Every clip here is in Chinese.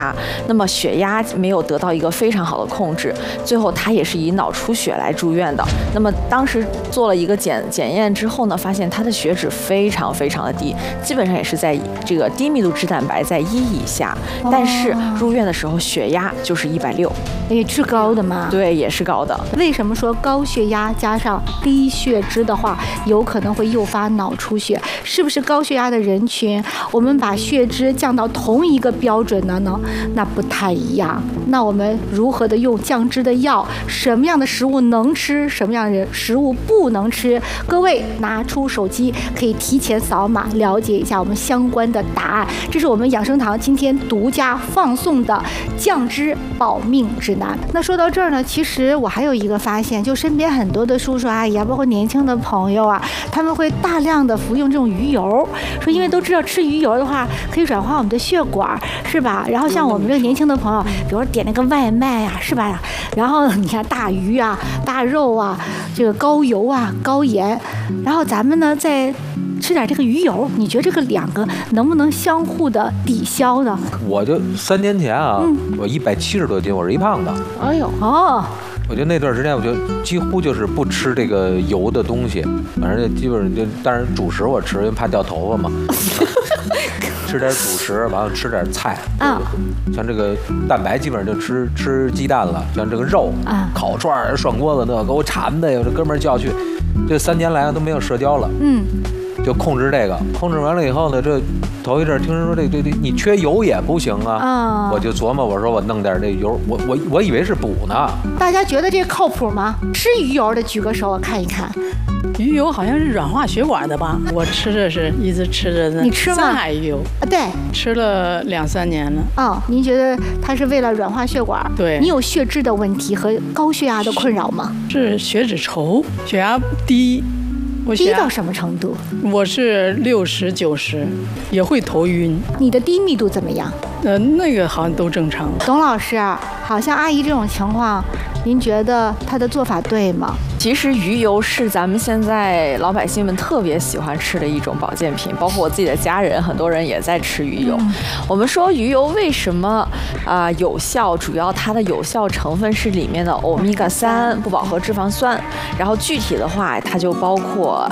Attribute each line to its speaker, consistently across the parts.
Speaker 1: 那么血压没有得到一个非常好的控制，最后他也是以脑出血来住院的。那么当时做了一个检验之后呢，发现他的血脂非常非常的低，基本上也是在这个低密度脂蛋白在1以下，但是入院的时候血压就是160，
Speaker 2: 也是高的嘛？
Speaker 1: 对，也是高的。
Speaker 2: 为什么说高血压加上低血脂的话，有可能会诱发脑出血？是不是高血压的人群，我们把血脂降到同一个标准呢？那不太一样。那我们如何的用降脂的药？什么样的食物能吃？什么样的食物不能吃？各位拿出手机，可以提前扫码了解一下我们相关的答案。这是我们养生堂今天独家放送的降脂保命指南。那说到这儿呢，其实我还有一个发现，就身边很多的叔叔阿姨啊，包括年轻的朋友啊，他们会大量的服用这种鱼油，说因为都知道吃鱼油的话可以软化我们的血管，是吧？然后像我们这个年轻的朋友，比如说点那个外卖啊，是吧？然后你看大鱼啊、大肉啊，这个高油啊、高盐，然后咱们呢再吃点这个鱼油，你觉得这个两个能不能相互的抵消呢？
Speaker 3: 我就3年前啊，我170多斤，我是一胖子。
Speaker 2: 哎呦哦。
Speaker 3: 我就那段时间，我就几乎就是不吃这个油的东西，反正基本上就，当然主食我吃，因为怕掉头发嘛。吃点主食，完了吃点菜啊，像这个蛋白基本上就吃鸡蛋了，像这个肉啊，烤串、涮锅子那给我馋的呀，我这哥们儿叫去，这3年来都没有社交了，就控制这个，控制完了以后呢，这头一阵听人说这你缺油也不行啊，我就琢磨，我说我弄点这油，我以为是补呢。
Speaker 2: 大家觉得这靠谱吗？吃鱼油的举个手，我看一看。
Speaker 4: 鱼油好像是软化血管的吧？我吃的是一直吃着呢。
Speaker 2: 你吃吗？
Speaker 4: 深海鱼油
Speaker 2: 啊，对，
Speaker 4: 吃了2、3年了。
Speaker 2: 哦，您觉得它是为了软化血管？
Speaker 4: 对。
Speaker 2: 你有血脂的问题和高血压的困扰吗？
Speaker 4: 是血脂稠，血压低。
Speaker 2: 低到什么程度？
Speaker 4: 我是60、90，也会头晕。
Speaker 2: 你的低密度怎么样？
Speaker 4: 那个好像都正常。
Speaker 2: 董老师，好像阿姨这种情况，您觉得她的做法对吗？
Speaker 1: 其实鱼油是咱们现在老百姓们特别喜欢吃的一种保健品，包括我自己的家人，很多人也在吃鱼油。我们说鱼油为什么有效？主要它的有效成分是里面的欧米伽3不饱和脂肪酸，然后具体的话，它就包括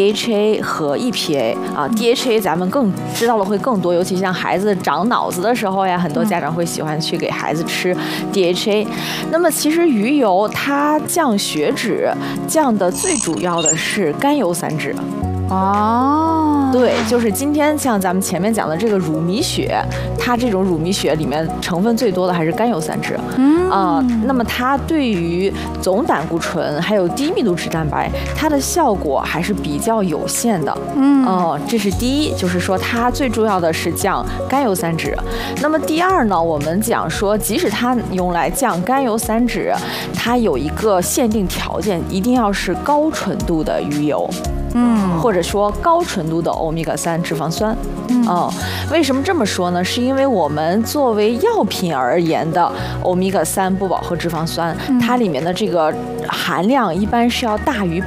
Speaker 1: DHA 和 EPA 啊。DHA 咱们更知道的会更多，尤其像孩子长脑子的时候呀，很多家长会喜欢去给孩子吃 DHA。那么其实鱼油它降血脂。降的最主要的是甘油3酯。
Speaker 2: 哦，
Speaker 1: 对，就是今天像咱们前面讲的这个乳糜血，它这种乳糜血里面成分最多的还是甘油3酯。那么它对于总胆固醇还有低密度脂蛋白，它的效果还是比较有限的。这是第一，就是说它最重要的是降甘油3酯。那么第二呢，我们讲说，即使它用来降甘油3酯，它有一个限定条件，一定要是高纯度的鱼油。或者说高纯度的欧米伽3脂肪酸。为什么这么说呢？是因为我们作为药品而言的欧米伽3不饱和脂肪酸，它里面的这个含量一般是要大于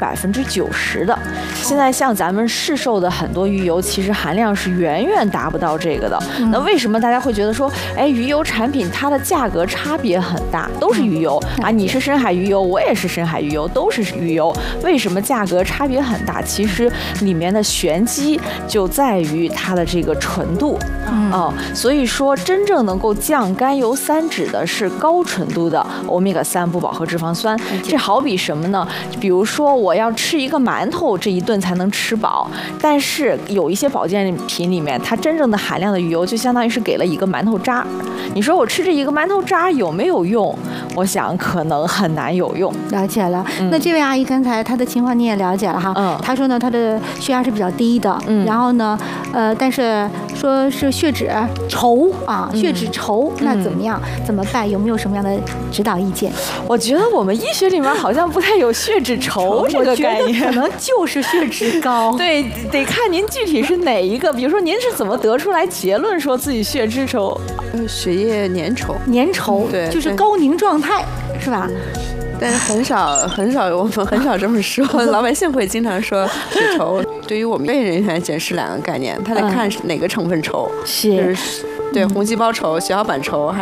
Speaker 1: 90%的。现在像咱们市售的很多鱼油，其实含量是远远达不到这个的。那为什么大家会觉得说，哎，鱼油产品它的价格差别很大，都是鱼油啊，你是深海鱼油，我也是深海鱼油，都是鱼油，为什么价格差别很大？其实里面的玄机就在于它的这个纯度。所以说真正能够降甘油3酯的是高纯度的欧米伽3不饱和脂肪酸。这好比什么呢？比如说我要吃一个馒头，这一顿才能吃饱，但是有一些保健品里面，它真正的含量的鱼油就相当于是给了一个馒头渣。你说我吃这一个馒头渣有没有用？我想可能很难有用。
Speaker 2: 了解了。那这位阿姨刚才她的情况你也了解了哈。她说呢，她的血压是比较低的，然后呢，但是说是血脂稠啊，血脂稠，那怎么样？怎么办？有没有什么样的指导意见？
Speaker 1: 我觉得我们医学里面好像不太有血脂稠这个概念，
Speaker 2: 可能就是血脂高。
Speaker 1: 对，得看您具体是哪一个。比如说您是怎么得出来结论说自己血脂稠？
Speaker 5: 血液粘稠，
Speaker 2: 粘稠，对，就是高凝状态，是吧？
Speaker 5: 但是很少，我们很少这么说。老百姓会经常说血稠。对于我们医院人员来讲是2个概念，他得看哪个成分稠，就是对，红细胞稠、血小板稠。